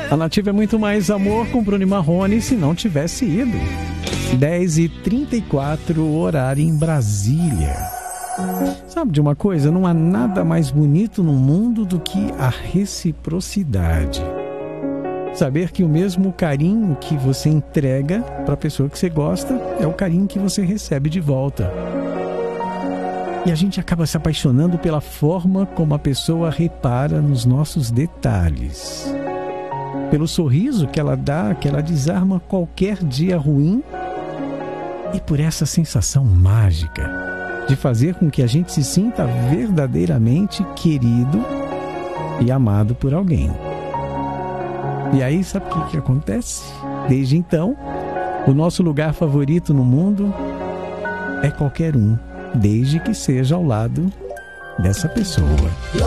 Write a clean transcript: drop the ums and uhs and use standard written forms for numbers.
A Nativa é muito mais amor com Bruno e Marrone se não tivesse ido. 10h34, horário em Brasília. Sabe de uma coisa? Não há nada mais bonito no mundo do que a reciprocidade. Saber que o mesmo carinho que você entrega para a pessoa que você gosta é o carinho que você recebe de volta. E a gente acaba se apaixonando pela forma como a pessoa repara nos nossos detalhes. Pelo sorriso que ela dá, que ela desarma qualquer dia ruim. E por essa sensação mágica de fazer com que a gente se sinta verdadeiramente querido e amado por alguém. E aí, sabe o que acontece? Desde então, o nosso lugar favorito no mundo é qualquer um, desde que seja ao lado dessa pessoa.